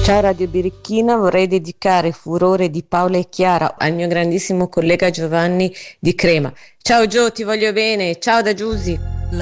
Ciao Radio Birichina, vorrei dedicare Furore di Paola e Chiara al mio grandissimo collega Giovanni di Crema. Ciao Gio, ti voglio bene. Ciao da Giusy.